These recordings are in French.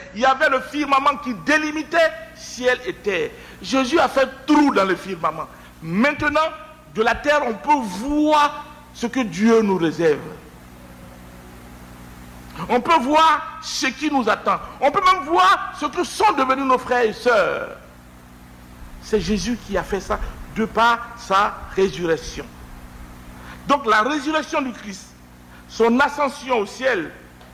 il y avait le firmament qui délimitait ciel et terre. Jésus a fait trou dans le firmament. Maintenant, de la terre, on peut voir ce que Dieu nous réserve. On peut voir ce qui nous attend. On peut même voir ce que sont devenus nos frères et sœurs. C'est Jésus qui a fait ça de par sa résurrection. Donc la résurrection du Christ, son ascension au ciel,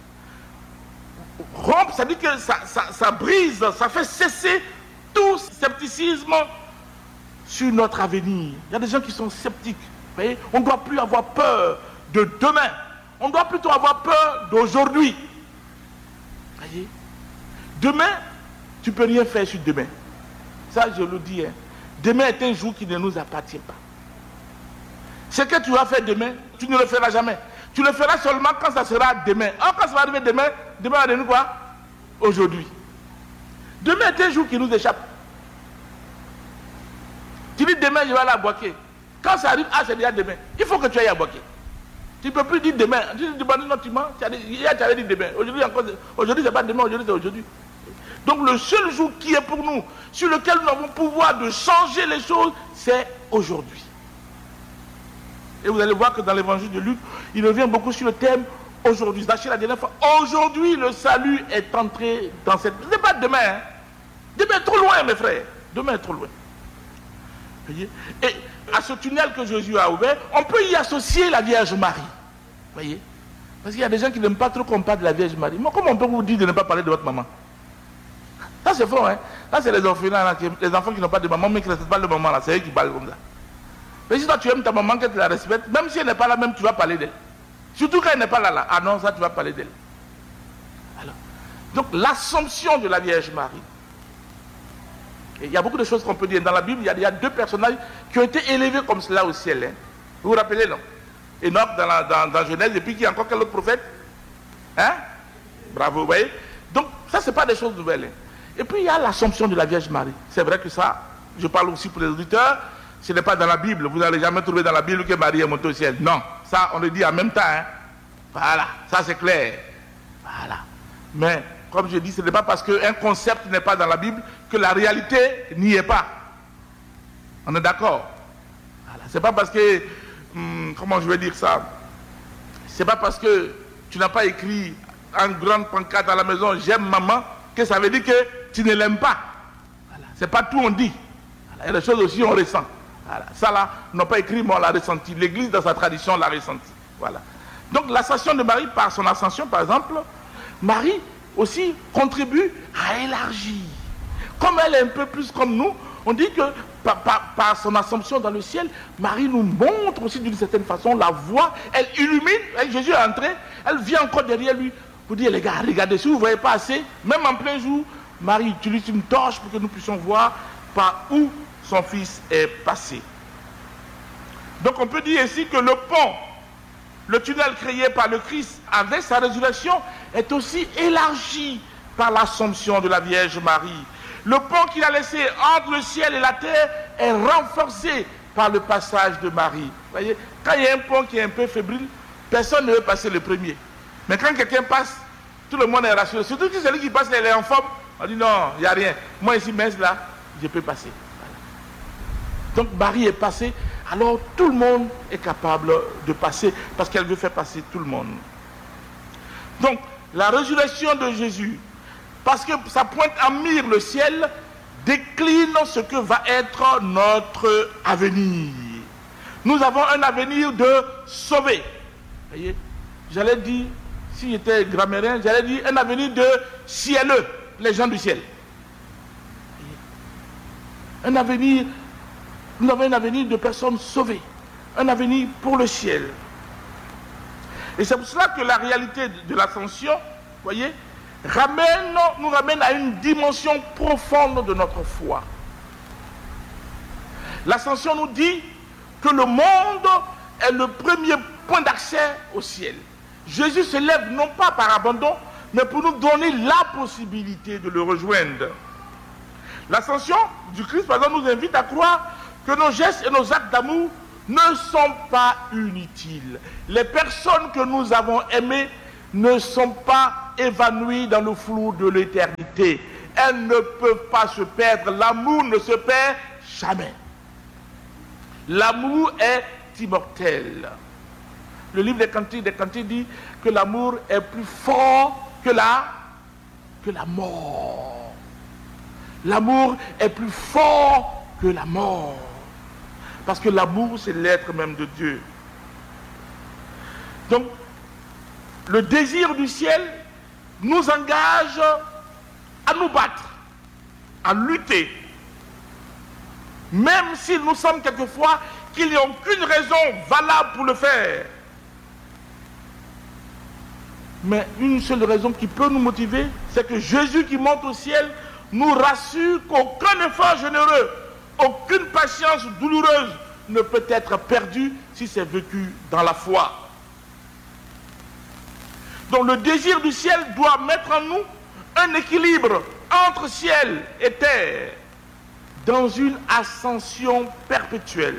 rompt, ça dit que ça brise, ça fait cesser tout scepticisme sur notre avenir. Il y a des gens qui sont sceptiques. Vous voyez, on ne doit plus avoir peur de demain. On doit plutôt avoir peur d'aujourd'hui. Vous voyez, demain, tu ne peux rien faire sur demain. Ça, je le dis. Hein. Demain est un jour qui ne nous appartient pas. Ce que tu vas faire demain, tu ne le feras jamais. Tu le feras seulement quand ça sera demain. Or, quand ça va arriver demain, demain va devenir quoi? Aujourd'hui. Demain est un jour qui nous échappe. Tu dis demain, je vais aller à Boaké. Quand ça arrive, c'est déjà demain. Il faut que tu ailles à Boaké. Tu ne peux plus dire demain. Tu dis demain, non, tu mens. Hier, tu avais dit demain. Aujourd'hui, c'est pas demain, aujourd'hui, c'est aujourd'hui. Donc, le seul jour qui est pour nous, sur lequel nous avons le pouvoir de changer les choses, c'est aujourd'hui. Et vous allez voir que dans l'évangile de Luc, il revient beaucoup sur le thème aujourd'hui. D'ailleurs, la dernière fois, aujourd'hui, le salut est entré dans cette... Ce n'est pas demain. Hein. Demain est trop loin, mes frères. Demain est trop loin. Voyez? Et à ce tunnel que Jésus a ouvert, on peut y associer la Vierge Marie. Voyez? Parce qu'il y a des gens qui n'aiment pas trop qu'on parle de la Vierge Marie. Mais comment on peut vous dire de ne pas parler de votre maman? Ça, c'est faux. Hein? Là, c'est les orphelins, là, les enfants qui n'ont pas de maman, mais qui ne respectent pas le maman. Là, c'est eux qui parlent comme ça. Mais si toi tu aimes ta maman, que tu la respectes, même si elle n'est pas là, même tu vas parler d'elle. Surtout quand elle n'est pas là. Ah non, ça tu vas parler d'elle. Alors, donc l'Assomption de la Vierge Marie. Et il y a beaucoup de choses qu'on peut dire. Dans la Bible, il y a deux personnages qui ont été élevés comme cela au ciel. Hein. Vous vous rappelez, non? Enoch dans Genèse, et puis qui y a encore quel autre prophète? Hein? Bravo, vous voyez? Donc ça, ce n'est pas des choses nouvelles. Hein. Et puis il y a l'Assomption de la Vierge Marie. C'est vrai que ça, je parle aussi pour les auditeurs. Ce n'est pas dans la Bible. Vous n'allez jamais trouver dans la Bible que Marie est montée au ciel. Non. Ça, on le dit en même temps. Hein. Voilà. Ça, c'est clair. Voilà. Mais, comme je dis, ce n'est pas parce qu'un concept n'est pas dans la Bible que la réalité n'y est pas. On est d'accord? Voilà. Ce n'est pas parce que... comment je vais dire ça? Ce n'est pas parce que tu n'as pas écrit en grande pancarte à la maison « J'aime maman » que ça veut dire que tu ne l'aimes pas. Voilà. Ce n'est pas tout on dit. Voilà. Il y a des choses aussi on ressent. Voilà. Ça là, on n'a pas écrit, mais on l'a ressenti. L'Église, dans sa tradition, l'a ressenti. Voilà. Donc, l'ascension de Marie, par son ascension, par exemple, Marie aussi contribue à élargir. Comme elle est un peu plus comme nous, on dit que par son assomption dans le ciel, Marie nous montre aussi d'une certaine façon la voie. Elle illumine. Jésus est entré, elle vient encore derrière lui pour dire, les gars, regardez, si vous ne voyez pas assez, même en plein jour, Marie utilise une torche pour que nous puissions voir par où son fils est passé. Donc on peut dire ici que le pont, le tunnel créé par le Christ avec sa résurrection est aussi élargi par l'Assomption de la Vierge Marie. Le pont qu'il a laissé entre le ciel et la terre est renforcé par le passage de Marie. Vous voyez, quand il y a un pont qui est un peu fébrile, personne ne veut passer le premier. Mais quand quelqu'un passe, tout le monde est rassuré. Surtout si celui qui passe, il est en forme. On dit non, il n'y a rien. Moi ici, mince là, je peux passer. Donc Marie est passée, alors tout le monde est capable de passer parce qu'elle veut faire passer tout le monde. Donc la résurrection de Jésus, parce que ça pointe en mire le ciel, décline ce que va être notre avenir. Nous avons un avenir de sauver. Vous voyez, j'allais dire, si j'étais grammairien, j'allais dire un avenir de cieleux, les gens du ciel. Un avenir. Nous avons un avenir de personnes sauvées, un avenir pour le ciel. Et c'est pour cela que la réalité de l'ascension, voyez, nous ramène à une dimension profonde de notre foi. L'ascension nous dit que le monde est le premier point d'accès au ciel. Jésus se lève non pas par abandon, mais pour nous donner la possibilité de le rejoindre. L'ascension du Christ, par exemple, nous invite à croire que nos gestes et nos actes d'amour ne sont pas inutiles. Les personnes que nous avons aimées ne sont pas évanouies dans le flou de l'éternité. Elles ne peuvent pas se perdre. L'amour ne se perd jamais. L'amour est immortel. Le livre des Cantiques dit que l'amour est plus fort que la mort. L'amour est plus fort que la mort. Parce que l'amour, c'est l'être même de Dieu. Donc, le désir du ciel nous engage à nous battre, à lutter. Même s'il nous semble quelquefois qu'il n'y a aucune raison valable pour le faire. Mais une seule raison qui peut nous motiver, c'est que Jésus qui monte au ciel nous rassure qu'aucun effort généreux, aucune patience douloureuse ne peut être perdue si c'est vécu dans la foi. Donc le désir du ciel doit mettre en nous un équilibre entre ciel et terre dans une ascension perpétuelle.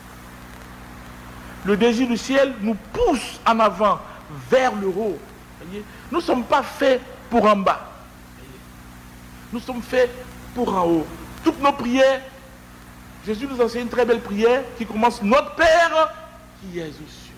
Le désir du ciel nous pousse en avant vers le haut. Nous ne sommes pas faits pour en bas. Nous sommes faits pour en haut. Toutes nos prières, Jésus nous enseigne une très belle prière qui commence: Notre Père qui es aux cieux.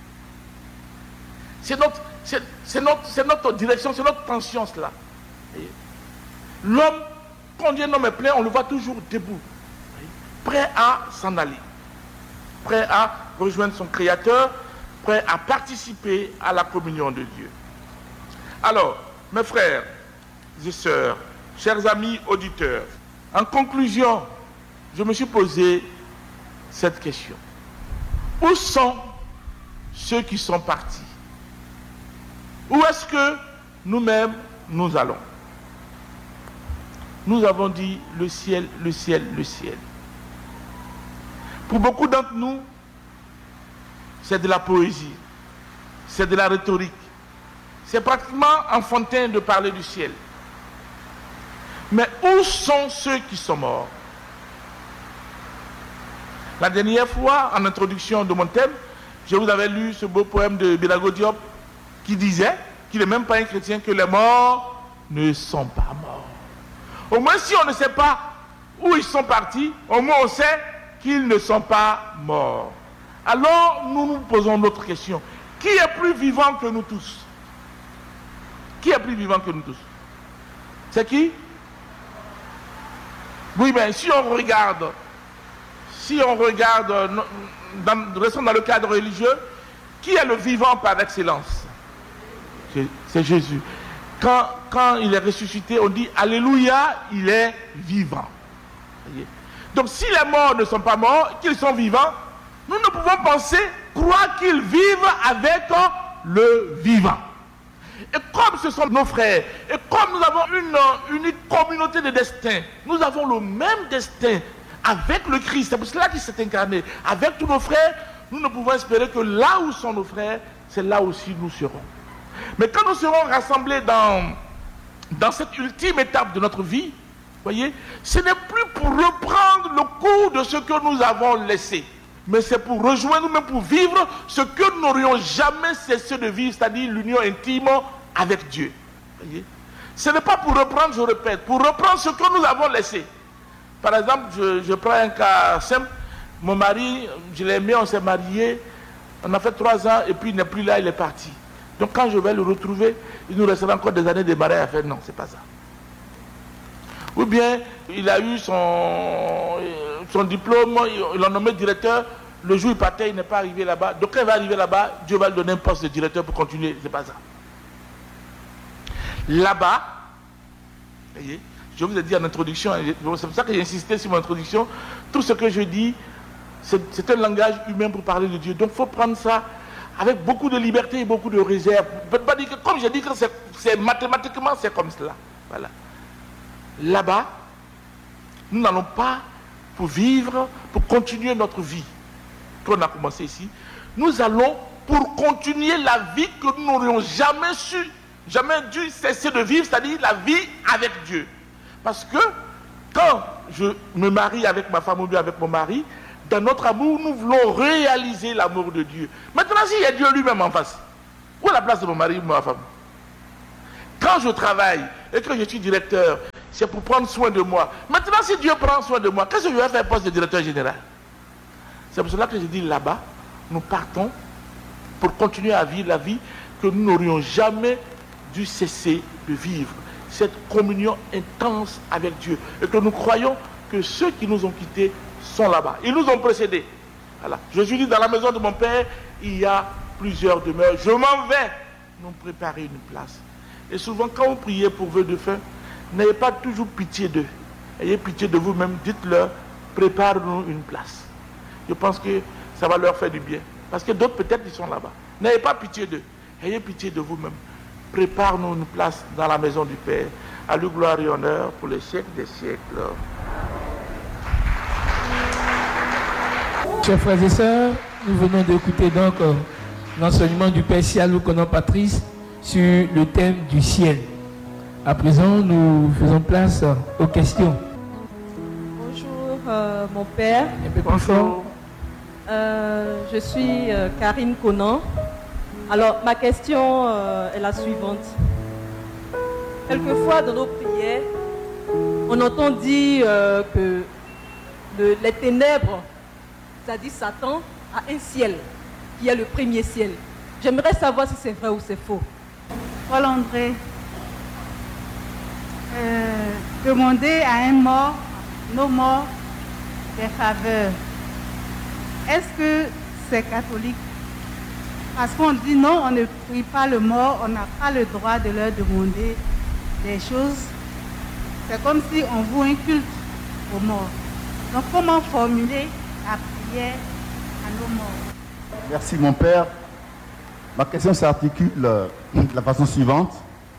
C'est notre direction, c'est notre tension cela. L'homme, quand un homme est plein, on le voit toujours debout, prêt à s'en aller, prêt à rejoindre son Créateur, prêt à participer à la communion de Dieu. Alors, mes frères et sœurs, chers amis auditeurs, en conclusion, je me suis posé cette question. Où sont ceux qui sont partis? Où est-ce que nous-mêmes nous allons? Nous avons dit le ciel, le ciel, le ciel. Pour beaucoup d'entre nous, c'est de la poésie, c'est de la rhétorique. C'est pratiquement enfantin de parler du ciel. Mais où sont ceux qui sont morts? La dernière fois, en introduction de mon thème, je vous avais lu ce beau poème de Birago Diop qui disait qu'il n'est même pas un chrétien, que les morts ne sont pas morts. Au moins, si on ne sait pas où ils sont partis, au moins on sait qu'ils ne sont pas morts. Alors, nous nous posons notre question. Qui est plus vivant que nous tous? Qui est plus vivant que nous tous? C'est qui? Oui, mais si on regarde, restons dans le cadre religieux, qui est le vivant par excellence? C'est Jésus. Quand il est ressuscité, on dit Alléluia, il est vivant. Donc si les morts ne sont pas morts, qu'ils sont vivants, nous ne pouvons penser, croire qu'ils vivent avec le vivant. Et comme ce sont nos frères, et comme nous avons une unique communauté de destin, nous avons le même destin avec le Christ. C'est pour cela qu'il s'est incarné. Avec tous nos frères, nous ne pouvons espérer que là où sont nos frères, c'est là aussi nous serons. Mais quand nous serons rassemblés dans cette ultime étape de notre vie, voyez, ce n'est plus pour reprendre le cours de ce que nous avons laissé, mais c'est pour rejoindre nous-mêmes, pour vivre ce que nous n'aurions jamais cessé de vivre, c'est-à-dire l'union intime avec Dieu. Voyez, ce n'est pas pour reprendre, je répète, pour reprendre ce que nous avons laissé. Par exemple, je prends un cas simple. Mon mari, je l'ai aimé, on s'est mariés, on a fait 3 ans et puis il n'est plus là, il est parti. Donc quand je vais le retrouver, il nous restera encore des années de mariage à faire. Non, c'est pas ça. Ou bien, il a eu son diplôme, il l'a nommé directeur, le jour où il partait, il n'est pas arrivé là-bas. Donc quand il va arriver là-bas, Dieu va lui donner un poste de directeur pour continuer. C'est pas ça. Là-bas, voyez, je vous ai dit en introduction, c'est pour ça que j'ai insisté sur mon introduction, tout ce que je dis, c'est un langage humain pour parler de Dieu. Donc il faut prendre ça avec beaucoup de liberté et beaucoup de réserve. Je ne peux pas dire que, comme j'ai dit, que c'est mathématiquement, c'est comme cela. Voilà. Là-bas, nous n'allons pas pour vivre, pour continuer notre vie qu'on a commencé ici. Nous allons pour continuer la vie que nous n'aurions jamais dû cesser de vivre, c'est-à-dire la vie avec Dieu. Parce que quand je me marie avec ma femme ou bien avec mon mari, dans notre amour, nous voulons réaliser l'amour de Dieu. Maintenant, s'il y a Dieu lui-même en face, où est la place de mon mari ou de ma femme? Quand je travaille et que je suis directeur, c'est pour prendre soin de moi. Maintenant, si Dieu prend soin de moi, qu'est-ce que je vais faire poste de directeur général? C'est pour cela que je dis là-bas, nous partons pour continuer à vivre la vie que nous n'aurions jamais dû cesser de vivre. Cette communion intense avec Dieu. Et que nous croyons que ceux qui nous ont quittés sont là-bas. Ils nous ont précédés. Voilà. Jésus dit, dans la maison de mon Père, il y a plusieurs demeures. Je m'en vais nous préparer une place. Et souvent, quand vous priez pour vœux de fin, n'ayez pas toujours pitié d'eux. Ayez pitié de vous-même. Dites-leur, prépare-nous une place. Je pense que ça va leur faire du bien. Parce que d'autres, peut-être, ils sont là-bas. N'ayez pas pitié d'eux. Ayez pitié de vous-même. Prépare-nous une place dans la maison du Père. À lui gloire et honneur pour les siècles des siècles. Chers frères et sœurs, nous venons d'écouter donc l'enseignement du Père Sialou Konan Patrice sur le thème du ciel. À présent, nous faisons place aux questions. Bonjour mon père. Un peu plus fort. Je suis Karine Konan. Alors ma question est la suivante. Quelquefois dans nos prières, on entend dire que les ténèbres, c'est-à-dire Satan, a un ciel, qui est le premier ciel. J'aimerais savoir si c'est vrai ou c'est faux. Paul André, demander à un mort, nos morts, des faveurs. Est-ce que c'est catholique? Parce qu'on dit non, on ne prie pas le mort, on n'a pas le droit de leur demander des choses. C'est comme si on voue un culte aux morts. Donc comment formuler la prière à nos morts? Merci mon père. Ma question s'articule de la façon suivante.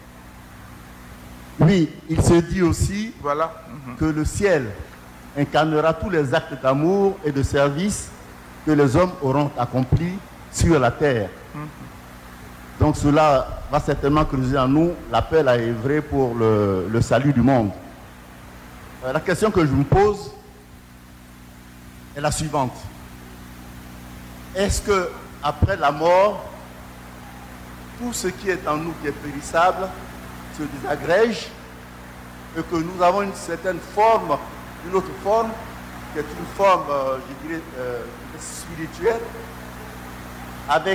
Oui, il se dit aussi que le ciel incarnera tous les actes d'amour et de service que les hommes auront accomplis sur la terre. Donc cela va certainement creuser en nous l'appel à œuvrer pour le salut du monde. La question que je me pose est la suivante. Est-ce que après la mort, tout ce qui est en nous qui est périssable se désagrège et que nous avons une certaine forme, une autre forme, qui est une forme, je dirais, spirituelle, avec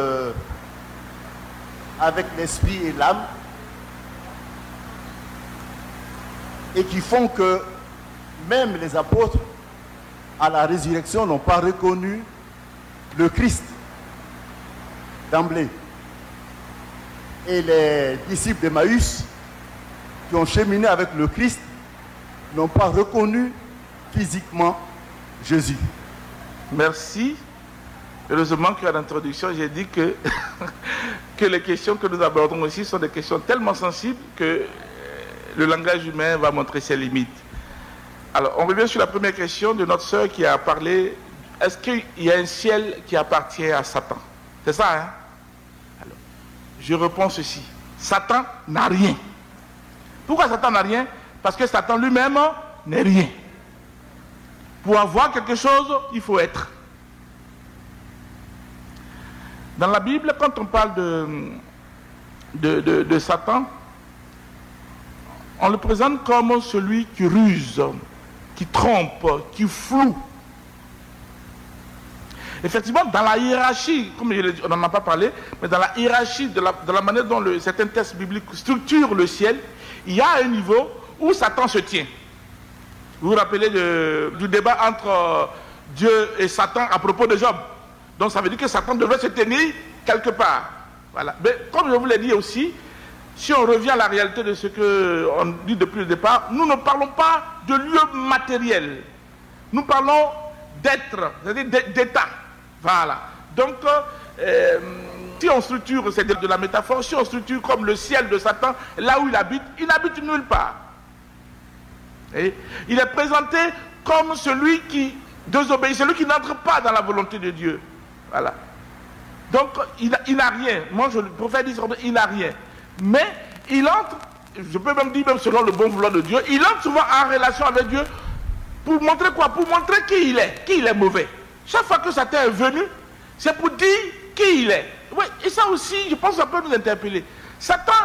l'esprit et l'âme, et qui font que même les apôtres, à la résurrection, n'ont pas reconnu le Christ d'emblée. Et les disciples d'Emmaüs, qui ont cheminé avec le Christ, n'ont pas reconnu physiquement Jésus. Merci. Heureusement qu'à l'introduction, j'ai dit que, que les questions que nous abordons ici sont des questions tellement sensibles que le langage humain va montrer ses limites. Alors, on revient sur la première question de notre sœur qui a parlé. Est-ce qu'il y a un ciel qui appartient à Satan? C'est ça, hein? Alors, je réponds ceci. Satan n'a rien. Pourquoi Satan n'a rien? Parce que Satan lui-même n'est rien. Pour avoir quelque chose, il faut être. Dans la Bible, quand on parle de Satan, on le présente comme celui qui ruse, qui trompe, qui floue. Effectivement, dans la hiérarchie, comme on n'en a pas parlé, mais dans la hiérarchie de la manière dont certains textes bibliques structurent le ciel, il y a un niveau où Satan se tient. Vous vous rappelez du débat entre Dieu et Satan à propos de Job. Donc ça veut dire que Satan devrait se tenir quelque part. Voilà. Mais comme je vous l'ai dit aussi, si on revient à la réalité de ce qu'on dit depuis le départ, nous ne parlons pas de lieu matériel. Nous parlons d'être, c'est-à-dire d'état. Voilà. Donc, si on structure, c'est de la métaphore, si on structure comme le ciel de Satan, là où il n'habite nulle part. Et il est présenté comme celui qui désobéit, celui qui n'entre pas dans la volonté de Dieu. Voilà. Donc, il n'a rien. Moi, je préfère dire il n'a rien. Mais il entre, je peux même dire, même selon le bon vouloir de Dieu, il entre souvent en relation avec Dieu pour montrer quoi? Pour montrer qui il est mauvais. Chaque fois que Satan est venu, c'est pour dire qui il est. Oui, et ça aussi, je pense que ça peut nous interpeller. Satan,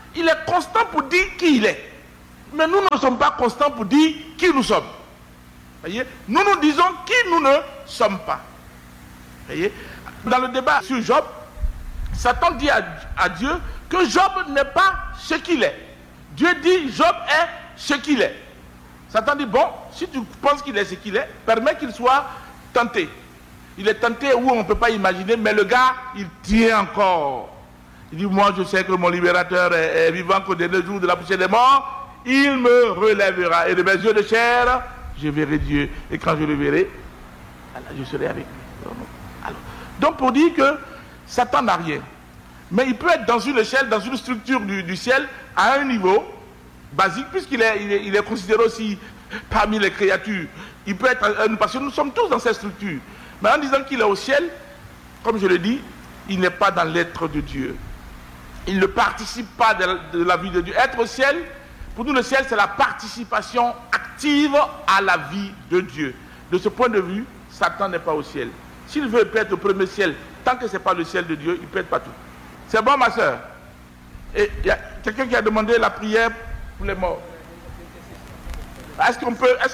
Il est constant pour dire qui il est. Mais nous ne sommes pas constants pour dire qui nous sommes. Voyez? Nous nous disons qui nous ne sommes pas. Voyez? Dans le débat sur Job, Satan dit à Dieu que Job n'est pas ce qu'il est. Dieu dit Job est ce qu'il est. Satan dit bon, si tu penses qu'il est ce qu'il est, permets qu'il soit tenté. Il est tenté où on ne peut pas imaginer, mais le gars, il tient encore. Il dit moi je sais que mon libérateur est vivant qu'au dernier jour de la poussière des morts, il me relèvera. Et de mes yeux de chair, je verrai Dieu. Et quand je le verrai, alors je serai avec lui. Alors, donc pour dire que Satan n'a rien. Mais il peut être dans une échelle, dans une structure du ciel, à un niveau basique, puisqu'il est considéré aussi parmi les créatures. Il peut être, parce que nous sommes tous dans cette structure. Mais en disant qu'il est au ciel, comme je le dis, il n'est pas dans l'être de Dieu. Il ne participe pas de la vie de Dieu. Être au ciel, pour nous le ciel, c'est la participation active à la vie de Dieu. De ce point de vue, Satan n'est pas au ciel. S'il veut être au premier ciel, tant que ce n'est pas le ciel de Dieu, il peut être partout. C'est bon, ma soeur? Et il y a quelqu'un qui a demandé la prière pour les morts. Est-ce qu'on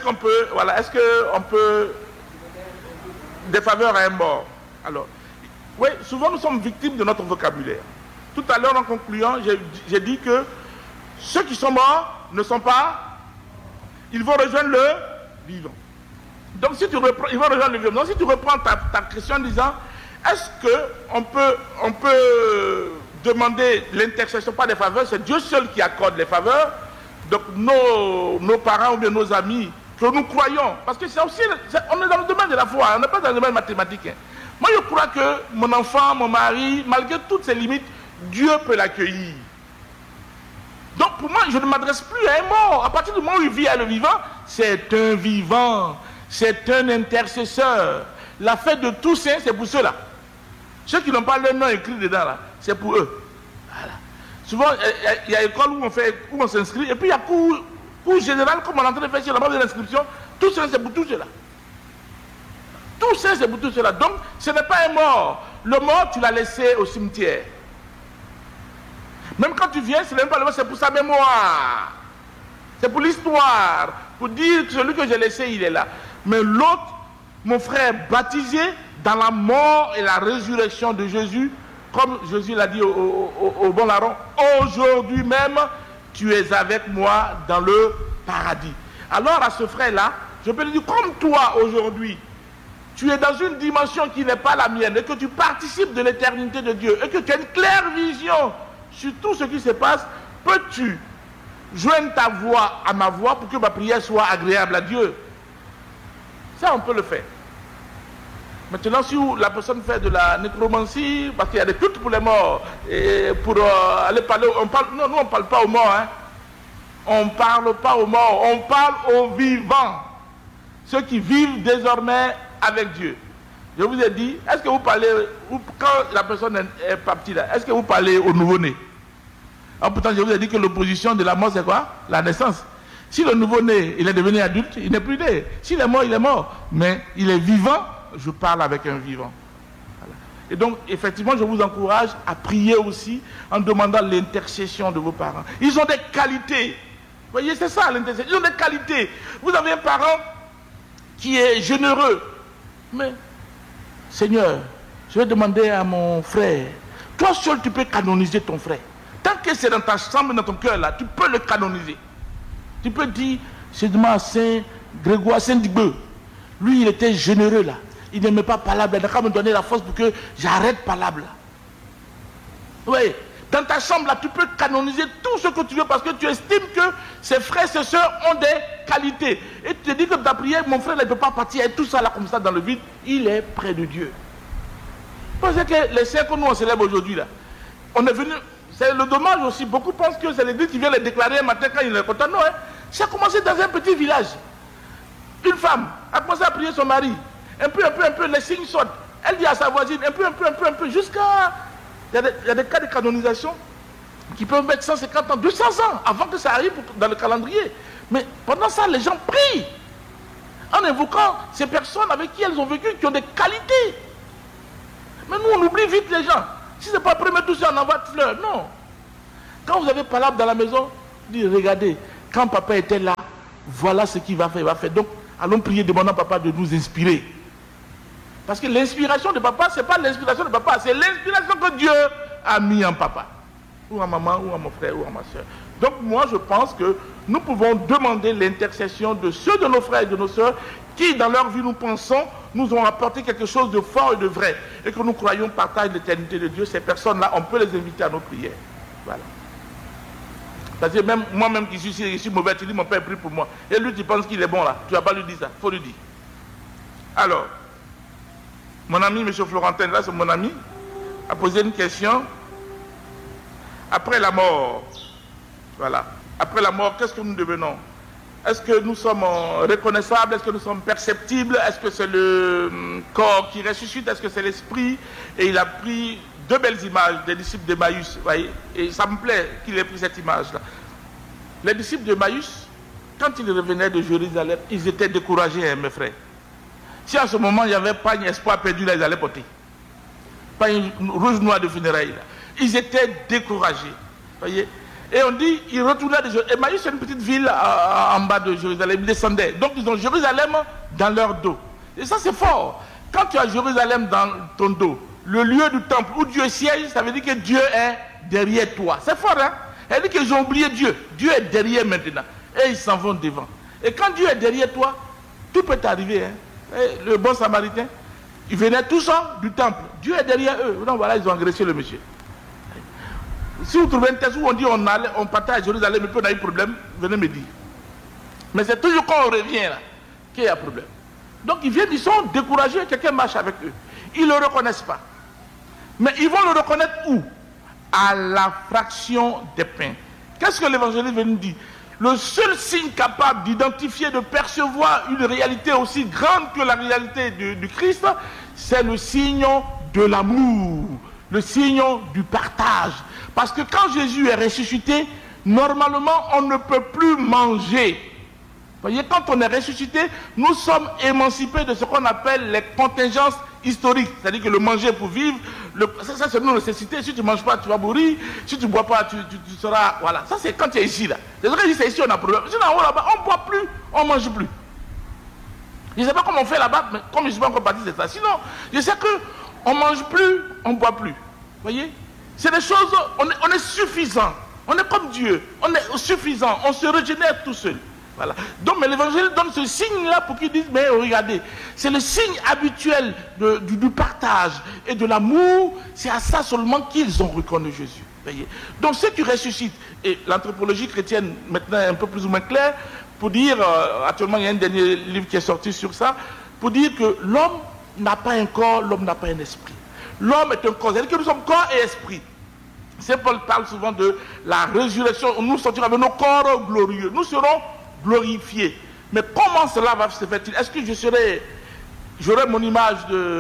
peut des faveurs à un mort? Alors, oui, souvent nous sommes victimes de notre vocabulaire. Tout à l'heure, en concluant, j'ai dit que ceux qui sont morts ne sont pas, ils vont rejoindre le vivant. Donc si tu reprends, ils vont rejoindre le vivant. Donc si tu reprends ta question en disant, est-ce qu'on peut demander l'intercession, pas des faveurs, c'est Dieu seul qui accorde les faveurs. Donc nos parents ou bien nos amis, que nous croyons, parce que c'est aussi, on est dans le domaine de la foi, on n'est pas dans le domaine mathématique. Moi je crois que mon enfant, mon mari, malgré toutes ses limites, Dieu peut l'accueillir. Donc pour moi, je ne m'adresse plus à un mort. À partir du moment où il vit à le vivant, c'est un vivant, c'est un intercesseur. La fête de tous saints, c'est pour ceux-là. Ceux qui n'ont pas leur nom écrit dedans, là, c'est pour eux. Voilà. Souvent, il y a école où on s'inscrit, et puis il y a cours général, comme on est en train de faire sur la base de l'inscription. Tous saints, c'est pour tous ceux-là. Tous saints, c'est pour tous ceux-là. Donc, ce n'est pas un mort. Le mort, tu l'as laissé au cimetière. Même quand tu viens, ce n'est même pas le mort, c'est pour sa mémoire. C'est pour l'histoire. Pour dire que celui que j'ai laissé, il est là. Mais l'autre, mon frère, baptisé dans la mort et la résurrection de Jésus, comme Jésus l'a dit au bon larron, aujourd'hui même, tu es avec moi dans le paradis. Alors à ce frère-là, je peux lui dire, comme toi aujourd'hui, tu es dans une dimension qui n'est pas la mienne, et que tu participes de l'éternité de Dieu, et que tu as une claire vision sur tout ce qui se passe, peux-tu joindre ta voix à ma voix pour que ma prière soit agréable à Dieu? Ça, on peut le faire. Maintenant, si la personne fait de la nécromancie, parce qu'il y a des cultes pour les morts, et pour aller parler, non, nous on ne parle pas aux morts, hein. On ne parle pas aux morts, on parle aux vivants, ceux qui vivent désormais avec Dieu. Je vous ai dit, est-ce que vous parlez, quand la personne est partie là, est-ce que vous parlez au nouveau-né? Pourtant, je vous ai dit que l'opposition de la mort, c'est quoi? La naissance. Si le nouveau-né, il est devenu adulte, il n'est plus né. S'il est mort, il est mort. Mais il est vivant, je parle avec un vivant. Voilà. Et donc, effectivement, je vous encourage à prier aussi en demandant l'intercession de vos parents. Ils ont des qualités. Vous voyez, c'est ça l'intercession. Ils ont des qualités. Vous avez un parent qui est généreux. Mais, Seigneur, je vais demander à mon frère, toi seul tu peux canoniser ton frère. Tant que c'est dans ta chambre, dans ton cœur là, tu peux le canoniser. Tu peux dire, c'est demande à Saint Grégoire, Saint Digbeu. Lui, il était généreux là. Il n'aimait pas Palabre. Il a qu'à me donner la force pour que j'arrête Palabre là. Oui. Dans ta chambre là, tu peux canoniser tout ce que tu veux parce que tu estimes que ses frères, ses soeurs ont des qualités. Et tu te dis que ta prière, mon frère, il ne peut pas partir et tout ça là comme ça dans le vide. Il est près de Dieu. Parce que les saints que nous on célèbre aujourd'hui là, on est venu. C'est le dommage aussi. Beaucoup pensent que c'est l'église qui vient les déclarer un matin quand il est content. Non, hein. Ça a commencé dans un petit village. Une femme a commencé à prier son mari. Un peu, les signes sortent. Elle dit à sa voisine, un peu, jusqu'à... Il y a des cas de canonisation qui peuvent mettre 150 ans, 200 ans avant que ça arrive dans le calendrier. Mais pendant ça, les gens prient en invoquant ces personnes avec qui elles ont vécu, qui ont des qualités. Mais nous, on oublie vite les gens. Si ce n'est pas premier tout ça, on envoie de fleurs. Non. Quand vous avez parlé dans la maison, dites, regardez, quand papa était là, voilà ce qu'il va faire, il va faire. Donc, allons prier, demandant à papa de nous inspirer. Parce que l'inspiration de papa, ce n'est pas l'inspiration de papa, c'est l'inspiration que Dieu a mis en papa. Ou en maman, ou en mon frère, ou en ma soeur. Donc moi, je pense que nous pouvons demander l'intercession de ceux de nos frères et de nos soeurs qui, dans leur vie, nous pensons, nous ont apporté quelque chose de fort et de vrai. Et que nous croyons partager l'éternité de Dieu. Ces personnes-là, on peut les inviter à nos prières. Voilà. Parce que même moi-même qui suis ici mauvais, tu dis mon père prie pour moi. Et lui, tu penses qu'il est bon là. Tu ne vas pas lui dire ça. Il faut lui dire. Alors, mon ami, M. Florentin, là, c'est mon ami, a posé une question. Après la mort, voilà. Après la mort, qu'est-ce que nous devenons? Est-ce que nous sommes reconnaissables? Est-ce que nous sommes perceptibles? Est-ce que c'est le corps qui ressuscite? Est-ce que c'est l'esprit? Et il a pris deux belles images des disciples d'Emmaüs, voyez. Et ça me plaît qu'il ait pris cette image-là. Les disciples d'Emmaüs, quand ils revenaient de Jérusalem, ils étaient découragés, hein, mes frères. Si à ce moment, il n'y avait pas un espoir perdu, là, ils allaient porter. Pas une rouge noire de funérailles, là. Ils étaient découragés, voyez. Et on dit, ils retournaient de Jérusalem. Emmaüs, c'est une petite ville en bas de Jérusalem. Ils descendaient. Donc, ils ont Jérusalem dans leur dos. Et ça, c'est fort. Quand tu as Jérusalem dans ton dos, le lieu du temple où Dieu siège, ça veut dire que Dieu est derrière toi. C'est fort, hein? Elle dit qu'ils ont oublié Dieu. Dieu est derrière maintenant. Et ils s'en vont devant. Et quand Dieu est derrière toi, tout peut t'arriver, hein? Et le bon samaritain, ils venaient tous du temple. Dieu est derrière eux. Donc voilà, ils ont agressé le monsieur. Si vous trouvez un texte où on dit on partage à Jérusalem, mais on a eu problème, venez me dire. Mais c'est toujours quand on revient là qu'il y a problème. Donc ils viennent, ils sont découragés, quelqu'un marche avec eux. Ils ne le reconnaissent pas. Mais ils vont le reconnaître où? À la fraction des pains. Qu'est-ce que l'évangéliste veut nous dire? Le seul signe capable d'identifier, de percevoir une réalité aussi grande que la réalité du Christ, c'est le signe de l'amour, le signe du partage. Parce que quand Jésus est ressuscité, normalement, on ne peut plus manger. Vous voyez, quand on est ressuscité, nous sommes émancipés de ce qu'on appelle les contingences historiques. C'est-à-dire que le manger pour vivre, ça c'est nos nécessités. Si tu ne manges pas, tu vas mourir. Si tu ne bois pas, tu seras... Voilà, ça c'est quand tu es ici là. C'est vrai que c'est ici on a problème. Sinon en haut là-bas, on ne boit plus, on ne mange plus. Je ne sais pas comment on fait là-bas, mais comme je ne suis pas encore parti, c'est ça. Sinon, je sais qu'on ne mange plus, on ne boit plus. Vous voyez? C'est des choses, on est suffisant. On est comme Dieu. On est suffisant. On se régénère tout seul. Voilà. Donc, mais l'évangile donne ce signe-là pour qu'ils disent, mais regardez, c'est le signe habituel du partage et de l'amour. C'est à ça seulement qu'ils ont reconnu Jésus. Voyez. Donc, ceux qui ressuscitent, et l'anthropologie chrétienne maintenant est un peu plus ou moins claire, pour dire, actuellement il y a un dernier livre qui est sorti sur ça, pour dire que l'homme n'a pas un corps, l'homme n'a pas un esprit. L'homme est un corps, c'est-à-dire que nous sommes corps et esprit. Saint Paul parle souvent de la résurrection, nous sortirons avec nos corps glorieux, nous serons glorifiés. Mais comment cela va se faire-il? Est-ce que j'aurai mon image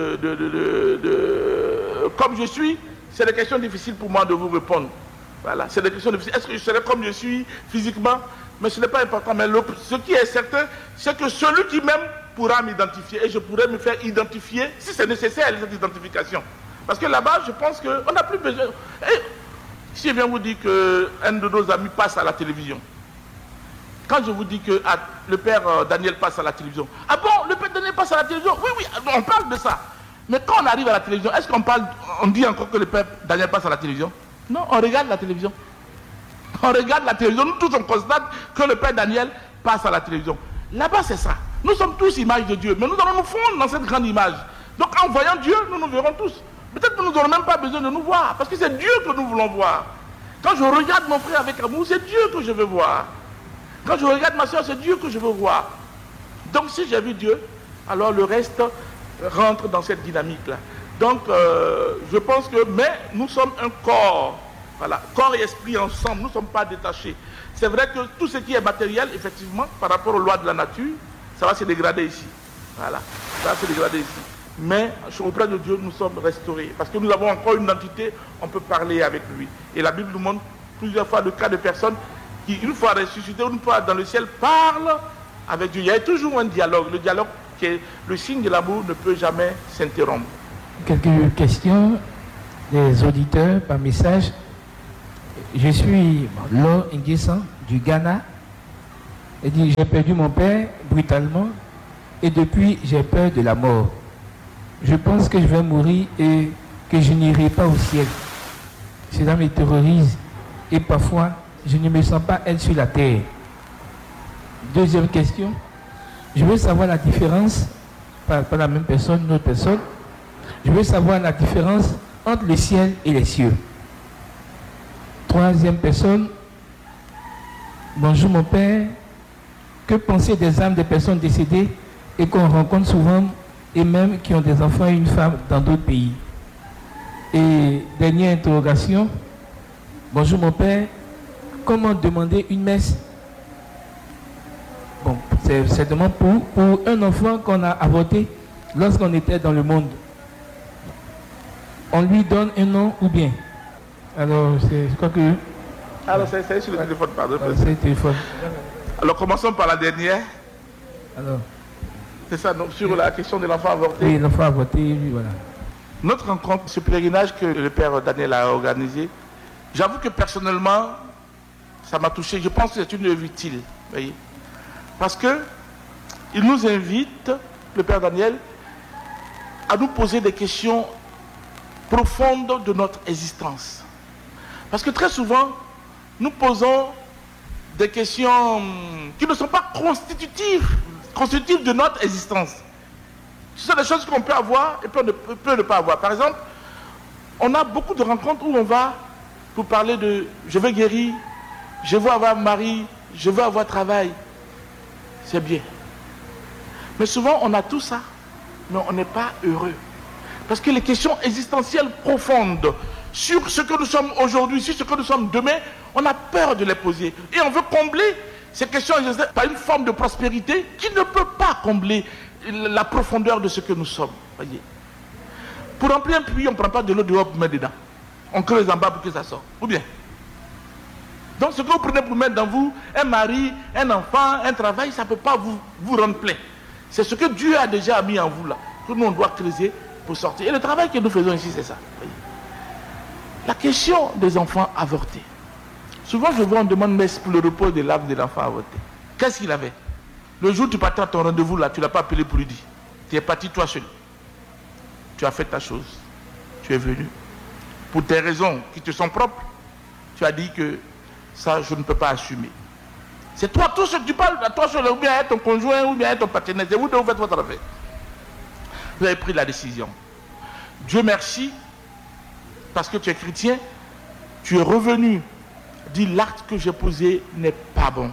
comme je suis? C'est des questions difficiles pour moi de vous répondre. Voilà, c'est des questions difficiles. Est-ce que je serai comme je suis physiquement? Mais ce n'est pas important. Mais ce qui est certain, c'est que celui qui m'aime pourra m'identifier et je pourrai me faire identifier si c'est nécessaire cette identification. Parce que là-bas, je pense qu'on n'a plus besoin. Et si je viens vous dire qu'un de nos amis passe à la télévision, quand je vous dis que le père Daniel passe à la télévision, ah bon, le père Daniel passe à la télévision? Oui, oui, on parle de ça. Mais quand on arrive à la télévision, est-ce on dit encore que le père Daniel passe à la télévision? Non, on regarde la télévision. On regarde la télévision, nous tous on constate que le père Daniel passe à la télévision. Là-bas, c'est ça. Nous sommes tous images de Dieu, mais nous allons nous fondre dans cette grande image. Donc en voyant Dieu, nous nous verrons tous. Peut-être que nous n'aurons même pas besoin de nous voir, parce que c'est Dieu que nous voulons voir. Quand je regarde mon frère avec amour, c'est Dieu que je veux voir. Quand je regarde ma soeur, c'est Dieu que je veux voir. Donc si j'ai vu Dieu, alors le reste rentre dans cette dynamique-là. Donc je pense que, mais nous sommes un corps, voilà, corps et esprit ensemble, nous ne sommes pas détachés. C'est vrai que tout ce qui est matériel, effectivement, par rapport aux lois de la nature, ça va se dégrader ici. Voilà, ça va se dégrader ici. Mais auprès de Dieu, nous sommes restaurés. Parce que nous avons encore une identité, on peut parler avec lui. Et la Bible nous montre plusieurs fois le cas de personnes qui, une fois ressuscitées, une fois dans le ciel, parlent avec Dieu. Il y a toujours un dialogue. Le dialogue qui est le signe de l'amour ne peut jamais s'interrompre. Quelques questions des auditeurs par message. Je suis Laure Nguessan du Ghana. Elle dit, j'ai perdu mon père brutalement et depuis j'ai peur de la mort. Je pense que je vais mourir et que je n'irai pas au ciel. Cela me terrorise et parfois je ne me sens pas être sur la terre. Deuxième question, je veux savoir la différence, pas la même personne, une autre personne, je veux savoir la différence entre le ciel et les cieux. Troisième personne, bonjour mon père, que penser des âmes des personnes décédées et qu'on rencontre souvent et même qui ont des enfants et une femme dans d'autres pays? Et dernière interrogation, bonjour mon père, comment demander une messe? Bon, c'est seulement pour un enfant qu'on a avorté lorsqu'on était dans le monde. On lui donne un nom ou bien? Alors, je crois que... Alors, c'est sur le téléphone, pardon. C'est le téléphone. Alors, commençons par la dernière. Alors, c'est ça, donc, sur la question de l'enfant avorté. oui, l'enfant avorté, oui, voilà. Notre rencontre, ce pèlerinage que le père Daniel a organisé, j'avoue que personnellement, ça m'a touché. Je pense que c'est une œuvre utile, voyez. Parce que il nous invite, le père Daniel, à nous poser des questions profondes de notre existence. Parce que très souvent, nous posons des questions qui ne sont pas constitutives de notre existence. Ce sont des choses qu'on peut avoir et peut ne pas avoir. Par exemple, on a beaucoup de rencontres où on va pour parler de « je veux guérir, je veux avoir mari, je veux avoir travail ». C'est bien. Mais souvent, on a tout ça, mais on n'est pas heureux. Parce que les questions existentielles profondes sur ce que nous sommes aujourd'hui, sur ce que nous sommes demain, on a peur de les poser. Et on veut combler ces questions existentielles par une forme de prospérité qui ne peut pas combler la profondeur de ce que nous sommes. Voyez. Pour remplir un puits, on ne prend pas de l'eau dehors pour mettre dedans. On creuse en bas pour que ça sorte. Ou bien. Donc ce que vous prenez pour mettre dans vous, un mari, un enfant, un travail, ça ne peut pas vous rendre plein. C'est ce que Dieu a déjà mis en vous là, que nous on doit creuser pour sortir. Et le travail que nous faisons ici, c'est ça. Voyez. La question des enfants avortés. Souvent je vois, on demande messe pour le repos de l'âme de l'enfant avorté. Qu'est-ce qu'il avait? Le jour où tu partais à ton rendez-vous là, tu ne l'as pas appelé pour lui dire. Tu es parti toi seul. Tu as fait ta chose. Tu es venu. Pour tes raisons qui te sont propres, tu as dit que ça, je ne peux pas assumer. C'est toi, tout ce que tu parles, toi seul, ou bien à ton conjoint, ou bien à ton partenaire. C'est vous deux, vous faites votre affaire. Vous avez pris la décision. Dieu merci, parce que tu es chrétien, tu es revenu. Dis, l'acte que j'ai posé n'est pas bon.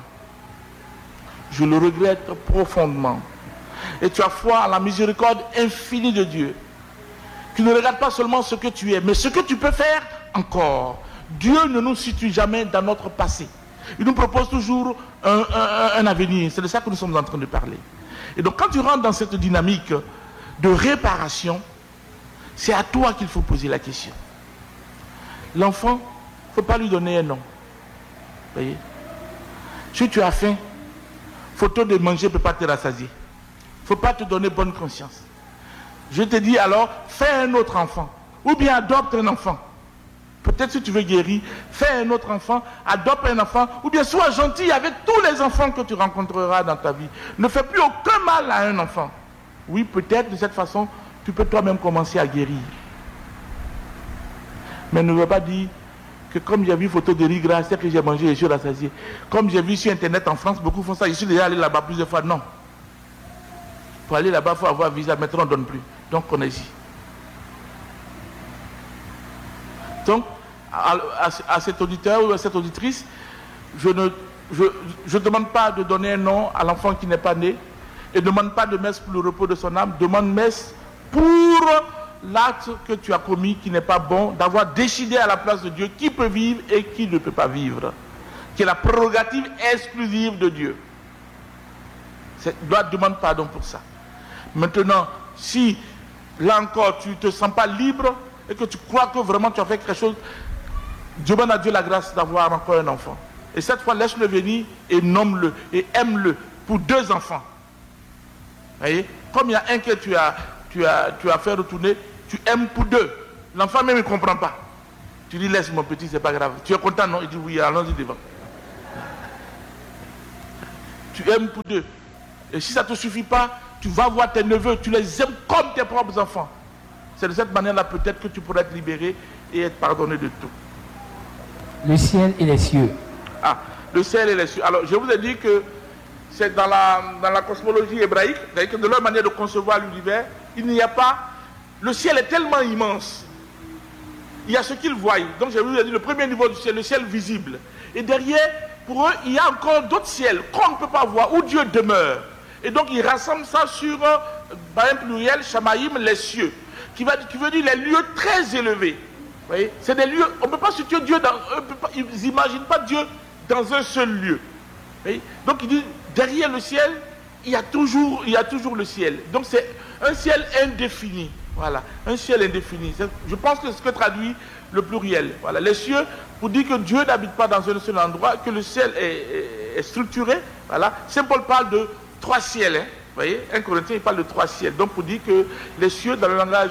Je le regrette profondément. Et tu as foi à la miséricorde infinie de Dieu, qui ne regarde pas seulement ce que tu es, mais ce que tu peux faire encore. Dieu ne nous situe jamais dans notre passé. Il nous propose toujours un avenir. C'est de ça que nous sommes en train de parler. Et donc quand tu rentres dans cette dynamique de réparation, c'est à toi qu'il faut poser la question. L'enfant, il ne faut pas lui donner un nom. Vous voyez? Si tu as faim, faute de manger ne peut pas te rassasier. Il ne faut pas te donner bonne conscience. Je te dis alors, fais un autre enfant. Ou bien adopte un enfant. Peut-être si tu veux guérir, fais un autre enfant, adopte un enfant, ou bien sois gentil avec tous les enfants que tu rencontreras dans ta vie. Ne fais plus aucun mal à un enfant. Oui, peut-être de cette façon, tu peux toi-même commencer à guérir. Mais ne veux pas dire que comme j'ai vu photo de riz gras, c'est que j'ai mangé et je suis rassasié. Comme j'ai vu sur Internet en France, beaucoup font ça. Je suis déjà allé là-bas plusieurs fois. Non. Pour aller là-bas, il faut avoir visa. Maintenant, on ne donne plus. Donc, on est ici. Donc, à cet auditeur ou à cette auditrice, je ne demande pas de donner un nom à l'enfant qui n'est pas né et ne demande pas de messe pour le repos de son âme, demande messe pour l'acte que tu as commis qui n'est pas bon, d'avoir décidé à la place de Dieu qui peut vivre et qui ne peut pas vivre, qui est la prérogative exclusive de Dieu. Doit demander pardon pour ça. Maintenant, si là encore tu ne te sens pas libre et que tu crois que vraiment tu as fait quelque chose, demande à Dieu la grâce d'avoir encore un enfant. Et cette fois, laisse-le venir et nomme-le et aime-le pour 2 enfants. Vous voyez? Comme il y a un que tu as fait retourner, tu aimes pour 2. L'enfant même ne comprend pas. Tu dis laisse mon petit, c'est pas grave. Tu es content, non? Il dit oui, allons-y devant. Tu aimes tous deux. Et si ça ne te suffit pas, tu vas voir tes neveux, tu les aimes comme tes propres enfants. C'est de cette manière-là peut-être que tu pourrais être libéré et être pardonné de tout. Le ciel et les cieux. Ah, le ciel et les cieux. Alors, je vous ai dit que c'est dans la cosmologie hébraïque, c'est-à-dire que de leur manière de concevoir l'univers, il n'y a pas... Le ciel est tellement immense. Il y a ce qu'ils voient. Donc, je vous ai dit, le premier niveau du ciel, le ciel visible. Et derrière, pour eux, il y a encore d'autres ciels qu'on ne peut pas voir, où Dieu demeure. Et donc, ils rassemblent ça sur, par un pluriel, Shamaïm, les cieux, qui veut dire les lieux très élevés. Vous voyez, c'est des lieux, on ne peut pas situer Dieu dans... Ils n'imaginent pas Dieu dans un seul lieu. Vous voyez, donc, il dit, derrière le ciel, il y a toujours le ciel. Donc, c'est un ciel indéfini. Voilà, un ciel indéfini. Je pense que c'est ce que traduit le pluriel. Voilà, les cieux, pour dire que Dieu n'habite pas dans un seul endroit, que le ciel est structuré. Voilà, Saint Paul parle de 3 ciels. Hein, vous voyez, 1 Corinthiens, il parle de 3 ciels. Donc, pour dire que les cieux, dans le langage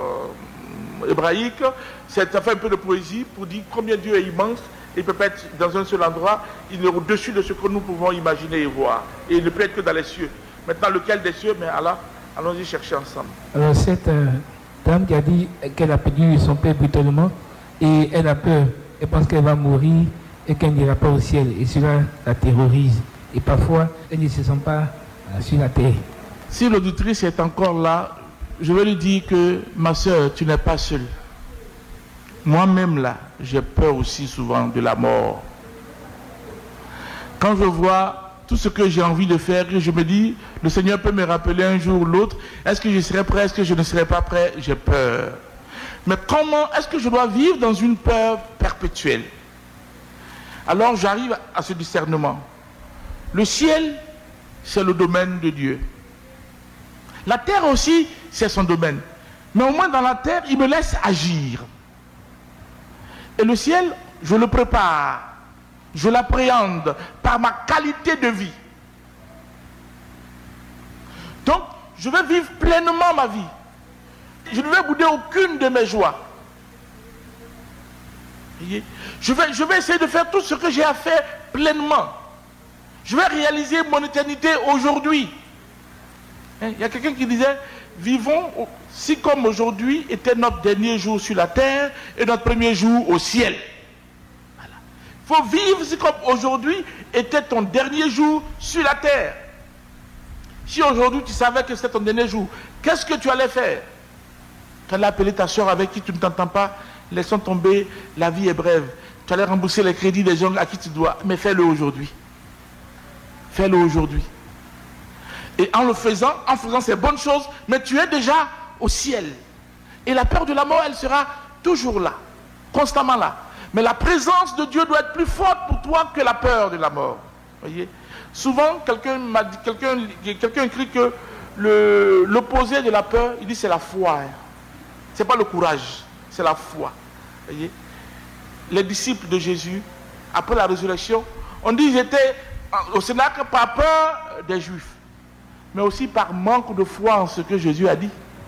hébraïque, ça fait un peu de poésie pour dire combien Dieu est immense. Il peut pas être dans un seul endroit, il est au-dessus de ce que nous pouvons imaginer et voir. Et il ne peut être que dans les cieux. Maintenant, lequel des cieux? Mais Allah, allons-y chercher ensemble. Alors, cette dame qui a dit qu'elle a perdu son père brutalement et elle a peur, elle pense qu'elle va mourir et qu'elle n'ira pas au ciel. Et cela la terrorise. Et parfois, elle ne se sent pas sur la terre. Si l'auditrice est encore là, je vais lui dire que ma soeur, tu n'es pas seule. Moi-même là, j'ai peur aussi souvent de la mort. Quand je vois tout ce que j'ai envie de faire, je me dis, le Seigneur peut me rappeler un jour ou l'autre, est-ce que je serai prêt, est-ce que je ne serai pas prêt? J'ai peur. Mais comment est-ce que je dois vivre dans une peur perpétuelle? Alors j'arrive à ce discernement. Le ciel, c'est le domaine de Dieu. La terre aussi, c'est son domaine. Mais au moins dans la terre, il me laisse agir. Et le ciel, je le prépare. Je l'appréhende par ma qualité de vie. Donc, je vais vivre pleinement ma vie. Je ne vais bouder aucune de mes joies. Je vais essayer de faire tout ce que j'ai à faire pleinement. Je vais réaliser mon éternité aujourd'hui. Il y a quelqu'un qui disait, vivons si comme aujourd'hui était notre dernier jour sur la terre et notre premier jour au ciel. Voilà. Il faut vivre si comme aujourd'hui était ton dernier jour sur la terre. Si aujourd'hui tu savais que c'était ton dernier jour, qu'est-ce que tu allais faire? Tu allais appeler ta soeur avec qui tu ne t'entends pas, laissons tomber, la vie est brève. Tu allais rembourser les crédits des gens à qui tu dois, mais fais-le aujourd'hui. Fais-le aujourd'hui. Et en faisant ces bonnes choses, mais tu es déjà au ciel. Et la peur de la mort, elle sera toujours là, constamment là. Mais la présence de Dieu doit être plus forte pour toi que la peur de la mort. Voyez? Souvent, quelqu'un écrit que l'opposé de la peur, il dit c'est la foi. Hein. C'est pas le courage, c'est la foi. Voyez? Les disciples de Jésus, après la résurrection, on dit qu'ils étaient au Cénacle par peur des Juifs, mais aussi par manque de foi en ce que Jésus a dit.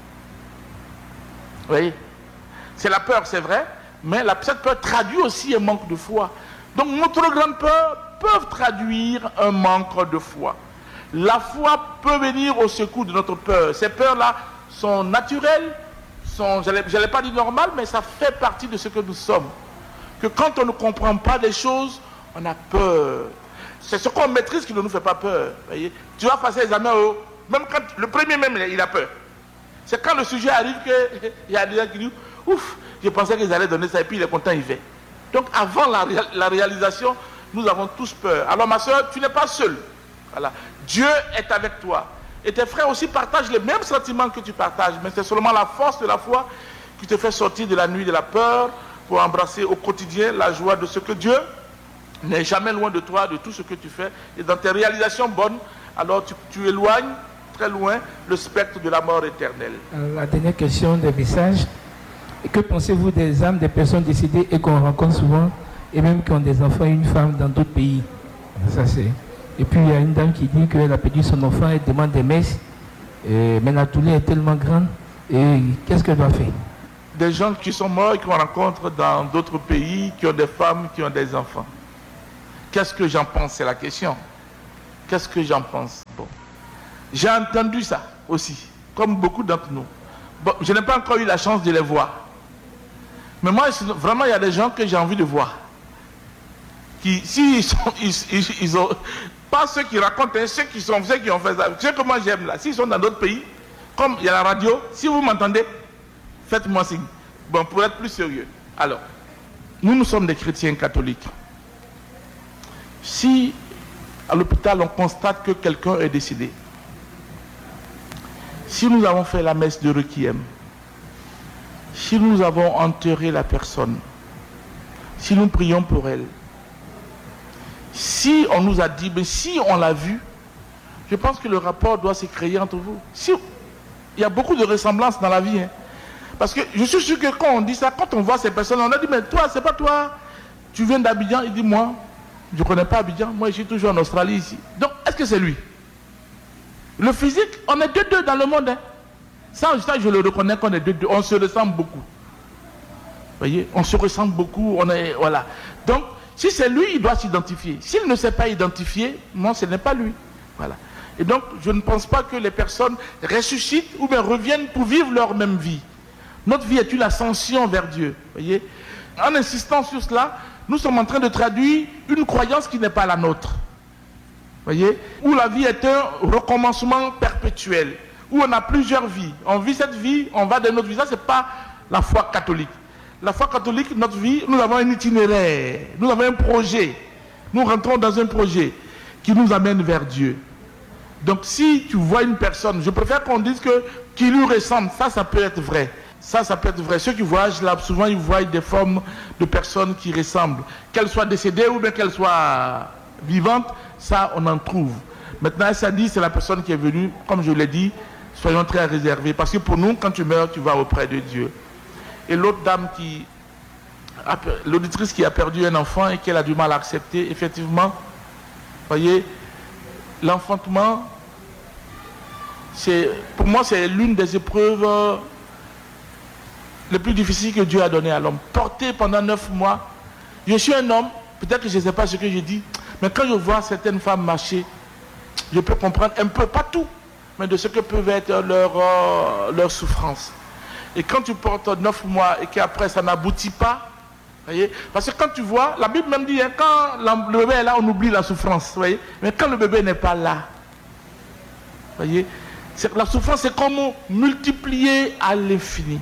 Vous voyez? C'est la peur, c'est vrai, mais cette peur traduit aussi un manque de foi. Donc notre grande peur peuvent traduire un manque de foi. La foi peut venir au secours de notre peur. Ces peurs-là sont naturelles, je n'allais pas dire normales, mais ça fait partie de ce que nous sommes. Que quand on ne comprend pas des choses, on a peur. C'est ce qu'on maîtrise qui ne nous fait pas peur. Voyez? Tu vas passer l'examen, même quand le premier même, il a peur. C'est quand le sujet arrive qu'il y a des gens qui disent, ouf, je pensais qu'ils allaient donner ça, et puis il est content, il fait. Donc avant la réalisation, nous avons tous peur. Alors ma soeur, tu n'es pas seule. Voilà. Dieu est avec toi. Et tes frères aussi partagent les mêmes sentiments que tu partages, mais c'est seulement la force de la foi qui te fait sortir de la nuit de la peur pour embrasser au quotidien la joie de ce que Dieu n'est jamais loin de toi, de tout ce que tu fais. Et dans tes réalisations bonnes, alors tu éloignes très loin le spectre de la mort éternelle. La dernière question des messages. Que pensez-vous des âmes des personnes décédées et qu'on rencontre souvent, et même qui ont des enfants et une femme dans d'autres pays? Ça c'est. Et puis il y a une dame qui dit qu'elle a perdu son enfant, elle demande des messes, mais la douleur est tellement grande. Et qu'est-ce qu'elle doit faire? des gens qui sont morts et qu'on rencontre dans d'autres pays, qui ont des femmes, qui ont des enfants. Qu'est-ce que j'en pense? C'est la question. Qu'est-ce que j'en pense? Bon. J'ai entendu ça aussi, comme beaucoup d'entre nous. Bon, je n'ai pas encore eu la chance de les voir. Mais moi, vraiment, il y a des gens que j'ai envie de voir. Qui, ils ont, pas ceux qui racontent, hein, ceux qui ont fait ça. Ceux que moi j'aime là, s'ils sont dans d'autres pays, comme il y a la radio, si vous m'entendez, faites-moi signe. Bon, pour être plus sérieux. Alors, nous sommes des chrétiens catholiques. Si à l'hôpital on constate que quelqu'un est décédé, si nous avons fait la messe de requiem, si nous avons enterré la personne, si nous prions pour elle, si on nous a dit, mais si on l'a vu, je pense que le rapport doit se créer entre vous. Si, il y a beaucoup de ressemblances dans la vie. Hein. Parce que je suis sûr que quand on dit ça, quand on voit ces personnes, on a dit, mais toi, c'est pas toi, tu viens d'Abidjan. Il dit, moi, je ne connais pas Abidjan, moi je suis toujours en Australie ici. Donc, est-ce que c'est lui? Le physique, on est deux dans le monde. Hein. Ça, je le reconnais qu'on est deux. On se ressemble beaucoup. Vous voyez, on se ressemble beaucoup, on est, voilà. Donc, si c'est lui, il doit s'identifier. S'il ne s'est pas identifié, non, ce n'est pas lui. Voilà. Et donc, je ne pense pas que les personnes ressuscitent ou bien reviennent pour vivre leur même vie. Notre vie est une ascension vers Dieu. Voyez. En insistant sur cela, nous sommes en train de traduire une croyance qui n'est pas la nôtre. Voyez. Où la vie est un recommencement perpétuel. Où on a plusieurs vies. On vit cette vie, on va de notre vie. Ça, ce n'est pas la foi catholique. La foi catholique, notre vie, nous avons un itinéraire. Nous avons un projet. Nous rentrons dans un projet qui nous amène vers Dieu. Donc si tu vois une personne, je préfère qu'on dise que qui lui ressemble, ça peut être vrai. Ça peut être vrai. Ceux qui voyagent là, souvent ils voient des formes de personnes qui ressemblent. Qu'elles soient décédées ou bien qu'elles soient vivantes, ça on en trouve. Maintenant, ça dit, c'est la personne qui est venue, comme je l'ai dit, soyons très réservés. Parce que pour nous, quand tu meurs, tu vas auprès de Dieu. Et l'autre dame l'auditrice qui a perdu un enfant et qu'elle a du mal à accepter, effectivement, voyez, l'enfantement, pour moi, c'est l'une des épreuves les plus difficiles que Dieu a données à l'homme. Porter pendant 9 mois, je suis un homme, peut-être que je ne sais pas ce que je dis, mais quand je vois certaines femmes marcher, je peux comprendre un peu, pas tout, mais de ce que peuvent être leurs souffrances. Et quand tu portes 9 mois et qu'après ça n'aboutit pas, voyez, parce que quand tu vois, la Bible même dit, hein, quand le bébé est là, on oublie la souffrance, voyez, mais quand le bébé n'est pas là, voyez, la souffrance c'est comme multipliée à l'infini.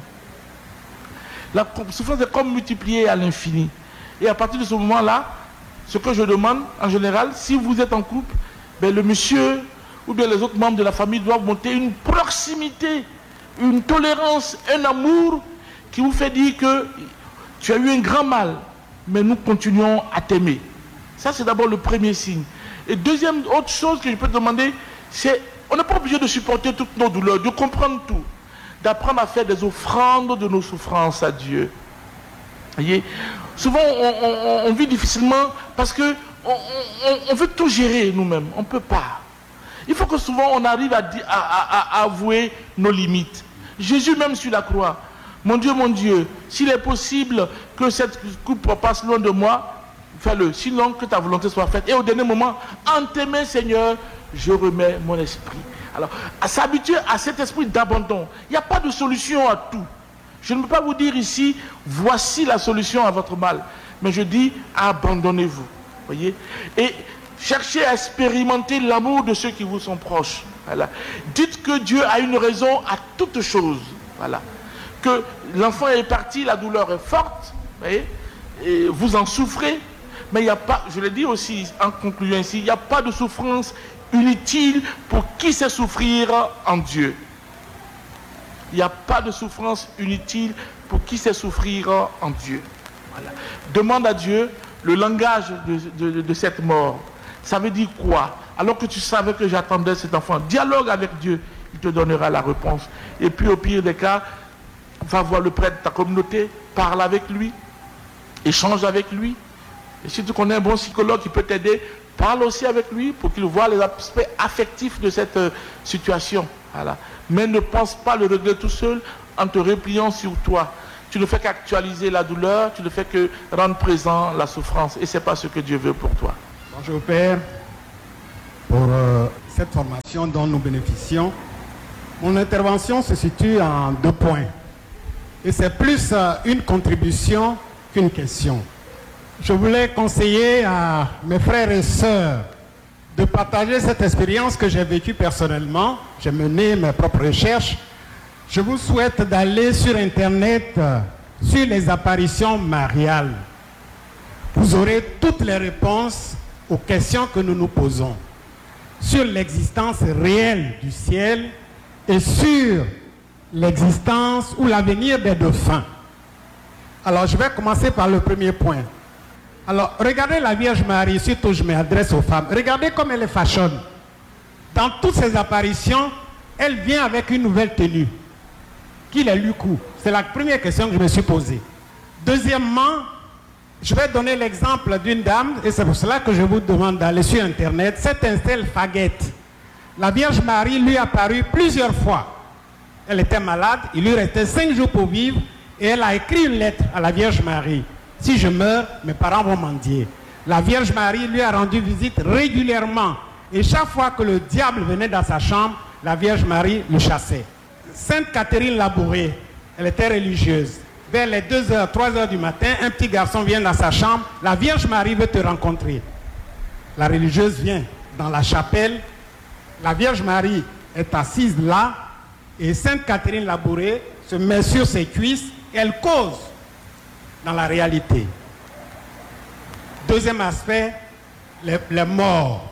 La souffrance est comme multipliée à l'infini. Et à partir de ce moment-là, ce que je demande, en général, si vous êtes en couple, ben le monsieur ou bien les autres membres de la famille doivent monter une proximité, une tolérance, un amour qui vous fait dire que tu as eu un grand mal, mais nous continuons à t'aimer. Ça, c'est d'abord le premier signe. Et deuxième, autre chose que je peux te demander, c'est, on n'est pas obligé de supporter toutes nos douleurs, de comprendre tout, d'apprendre à faire des offrandes de nos souffrances à Dieu. Voyez, souvent, on vit difficilement parce que on veut tout gérer nous-mêmes. On ne peut pas. Il faut que souvent on arrive à avouer nos limites. Jésus même sur la croix, mon Dieu, s'il est possible que cette coupe passe loin de moi, fais-le. Sinon, que ta volonté soit faite. Et au dernier moment, en tes mains, Seigneur, je remets mon esprit. Alors, à s'habituer à cet esprit d'abandon. Il n'y a pas de solution à tout. Je ne peux pas vous dire ici, voici la solution à votre mal. Mais je dis, abandonnez-vous. Voyez? Et cherchez à expérimenter l'amour de ceux qui vous sont proches. Voilà. Dites que Dieu a une raison à toute chose. Voilà. Que l'enfant est parti, la douleur est forte. Voyez? Et vous en souffrez. Mais il n'y a pas, je l'ai dit aussi en concluant ici, il n'y a pas de souffrance inutile pour qui sait souffrir en Dieu. Il n'y a pas de souffrance inutile pour qui sait souffrir en Dieu. Voilà. Demande à Dieu le langage de cette mort. Ça veut dire quoi? Alors que tu savais que j'attendais cet enfant, dialogue avec Dieu, il te donnera la réponse. Et puis au pire des cas, va voir le prêtre de ta communauté, parle avec lui, échange avec lui. Et si tu connais un bon psychologue qui peut t'aider, parle aussi avec lui pour qu'il voit les aspects affectifs de cette situation. Voilà. Mais ne pense pas le régler tout seul en te repliant sur toi. tu ne fais qu'actualiser la douleur, tu ne fais que rendre présent la souffrance. Et ce n'est pas ce que Dieu veut pour toi. Bonjour Père, pour cette formation dont nous bénéficions. Mon intervention se situe en 2 points. Et c'est plus une contribution qu'une question. Je voulais conseiller à mes frères et sœurs de partager cette expérience que j'ai vécue personnellement. J'ai mené mes propres recherches. Je vous souhaite d'aller sur Internet, sur les apparitions mariales. Vous aurez toutes les réponses aux questions que nous nous posons sur l'existence réelle du ciel et sur l'existence ou l'avenir des défunts. Alors, je vais commencer par le premier point. Alors, regardez la Vierge Marie, surtout je m'adresse aux femmes. Regardez comme elle est fashionne. Dans toutes ses apparitions, elle vient avec une nouvelle tenue. Qui les lui coud? C'est la première question que je me suis posée. Deuxièmement, je vais donner l'exemple d'une dame, et c'est pour cela que je vous demande d'aller sur Internet. C'est Estelle Faguette. La Vierge Marie lui est apparue plusieurs fois. Elle était malade, il lui restait 5 jours pour vivre, et elle a écrit une lettre à la Vierge Marie. Si je meurs, mes parents vont mendier. La Vierge Marie lui a rendu visite régulièrement. Et chaque fois que le diable venait dans sa chambre, la Vierge Marie le chassait. Sainte Catherine Labouré, elle était religieuse. Vers les 2h, 3h du matin, un petit garçon vient dans sa chambre. La Vierge Marie veut te rencontrer. La religieuse vient dans la chapelle. La Vierge Marie est assise là. Et Sainte Catherine Labouré se met sur ses cuisses. Et elle cause dans la réalité. Deuxième aspect, les morts.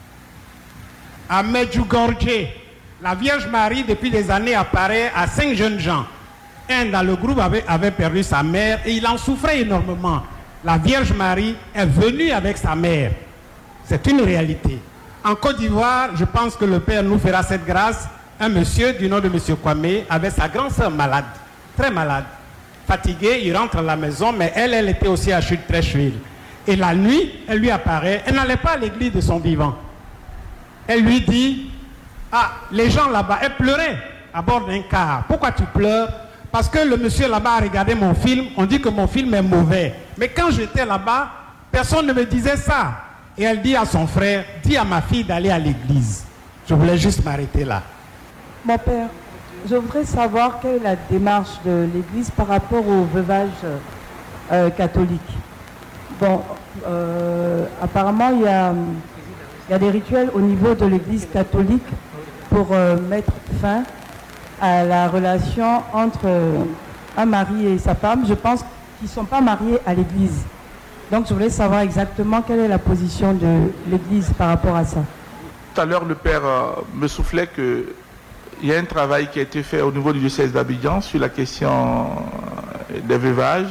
À Medjugorje, la Vierge Marie, depuis des années, apparaît à 5 jeunes gens. Un dans le groupe avait perdu sa mère et il en souffrait énormément. La Vierge Marie est venue avec sa mère. C'est une réalité. En Côte d'Ivoire, je pense que le Père nous fera cette grâce. Un monsieur du nom de monsieur Kwame avait sa grand-sœur malade, très malade. Fatiguée, il rentre à la maison, mais elle était aussi à Chute-Trècheville. Et la nuit, elle lui apparaît. Elle n'allait pas à l'église de son vivant. Elle lui dit, ah, les gens là-bas, elle pleurait à bord d'un car. Pourquoi tu pleures? Parce que le monsieur là-bas a regardé mon film, on dit que mon film est mauvais. Mais quand j'étais là-bas, personne ne me disait ça. Et elle dit à son frère, dis à ma fille d'aller à l'église. Je voulais juste m'arrêter là. Mon père, je voudrais savoir quelle est la démarche de l'église par rapport au veuvage catholique. Bon, apparemment, il y a des rituels au niveau de l'église catholique pour mettre fin à la relation entre un mari et sa femme. Je pense qu'ils ne sont pas mariés à l'église. Donc, je voulais savoir exactement quelle est la position de l'église par rapport à ça. Tout à l'heure, le père me soufflait qu'il y a un travail qui a été fait au niveau du diocèse d'Abidjan sur la question des veuvages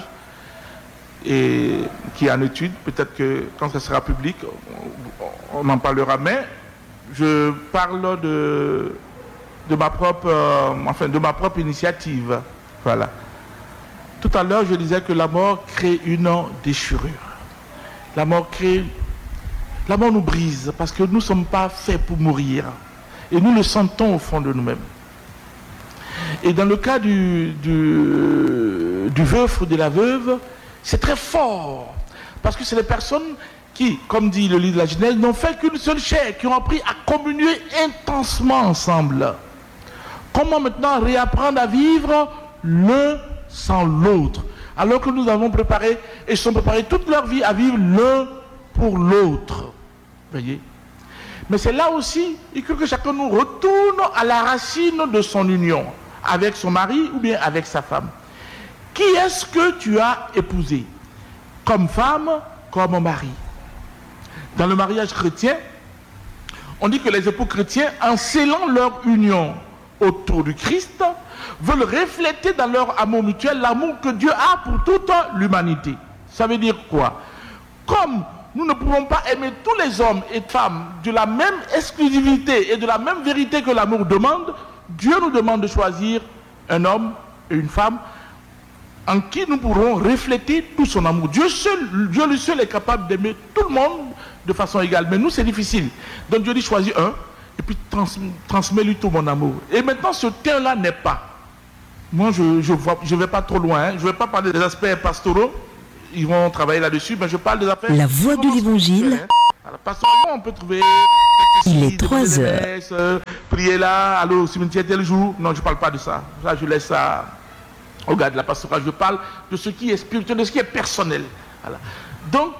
et qui est en étude. Peut-être que quand ça sera public, on en parlera. Mais je parle de ma propre initiative. Voilà. Tout à l'heure, je disais que la mort crée une déchirure. La mort nous brise parce que nous ne sommes pas faits pour mourir. Et nous le sentons au fond de nous-mêmes. Et dans le cas du veuf ou de la veuve, c'est très fort. Parce que c'est les personnes qui, comme dit le livre de la Genèse, n'ont fait qu'une seule chair, qui ont appris à communier intensement ensemble. Comment maintenant réapprendre à vivre l'un sans l'autre, alors que nous avons préparé et sont préparés toute leur vie à vivre l'un pour l'autre. Voyez? Mais c'est là aussi, il faut que chacun nous retourne à la racine de son union, avec son mari ou bien avec sa femme. Qui est-ce que tu as épousé? Comme femme, comme mari. Dans le mariage chrétien, on dit que les époux chrétiens, en scellant leur union autour du Christ, veulent refléter dans leur amour mutuel l'amour que Dieu a pour toute l'humanité. Ça veut dire quoi? Comme nous ne pouvons pas aimer tous les hommes et femmes de la même exclusivité et de la même vérité que l'amour demande, Dieu nous demande de choisir un homme et une femme en qui nous pourrons refléter tout son amour. Dieu lui seul est capable d'aimer tout le monde de façon égale. Mais nous, c'est difficile. Donc Dieu dit, choisis un et puis transmets-lui tout mon amour. Et maintenant, ce terrain-là n'est pas. Moi, je ne vais pas trop loin. Je ne vais pas parler des aspects pastoraux. Ils vont travailler là-dessus, mais je parle des affaires... La voix de l'évangile. Alors, pastoralement, on peut trouver... Il est 3 heures. Prier là, aller au cimetière tel jour. Non, je ne parle pas de ça. Là, je laisse ça au gars de la pastorale. Je parle de ce qui est spirituel, de ce qui est personnel. Voilà. Donc,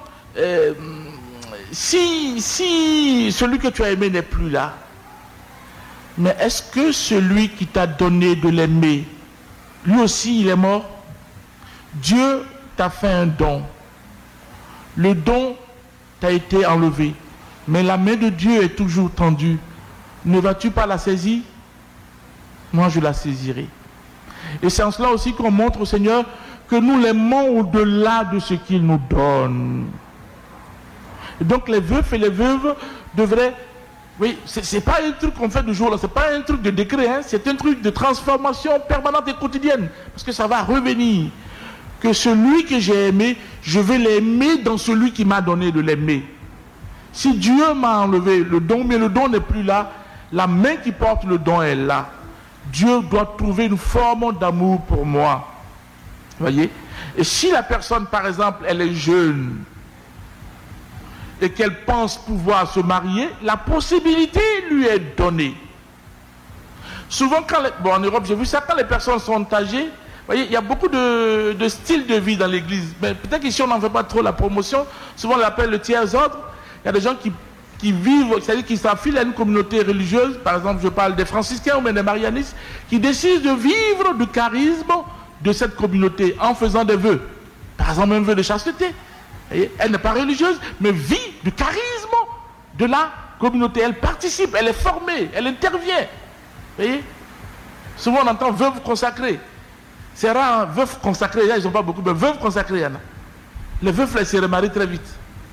si celui que tu as aimé n'est plus là, mais est-ce que celui qui t'a donné de l'aimer, lui aussi il est mort? Dieu t'a fait un don. Le don t'a été enlevé. Mais la main de Dieu est toujours tendue. Ne vas-tu pas la saisir? Moi je la saisirai. Et c'est en cela aussi qu'on montre au Seigneur que nous l'aimons au-delà de ce qu'il nous donne. Et donc les veufs et les veuves devraient... Oui, c'est pas un truc qu'on fait du jour là, c'est pas un truc de décret, hein, c'est un truc de transformation permanente et quotidienne. Parce que ça va revenir. Que celui que j'ai aimé, je vais l'aimer dans celui qui m'a donné de l'aimer. Si Dieu m'a enlevé le don, mais le don n'est plus là, la main qui porte le don est là. Dieu doit trouver une forme d'amour pour moi. Voyez? Et si la personne, par exemple, elle est jeune et qu'elle pense pouvoir se marier, la possibilité lui est donnée. Souvent, en Europe, j'ai vu ça, quand les personnes sont âgées, voyez, il y a beaucoup de styles de vie dans l'église. Mais peut-être qu'ici, on n'en fait pas trop la promotion. Souvent, on l'appelle le tiers-ordre. Il y a des gens qui vivent, c'est-à-dire qui s'affilent à une communauté religieuse. Par exemple, je parle des franciscains ou même des marianistes, qui décident de vivre du charisme de cette communauté en faisant des vœux. Par exemple, un vœu de chasteté. Elle n'est pas religieuse, mais vit du charisme de la communauté. Elle participe, elle est formée, elle intervient. Vous voyez? Souvent, on entend veuve consacrée. C'est rare, hein? Veuve consacrée, là, ils n'ont pas beaucoup, mais veuve consacrée, il y en a. Les veuves, là, se remarient très vite.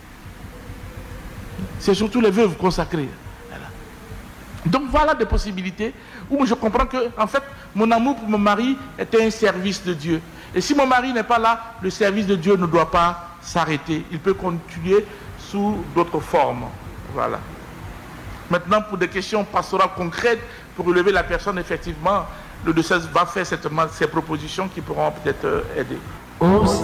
C'est surtout les veuves consacrées. Voilà. Donc voilà des possibilités où je comprends que, en fait, mon amour pour mon mari était un service de Dieu. Et si mon mari n'est pas là, le service de Dieu ne doit pas s'arrêter. Il peut continuer sous d'autres formes. Voilà. Maintenant, pour des questions pastorales concrètes, pour relever la personne, effectivement, le diocèse va faire certainement ces propositions qui pourront peut-être aider.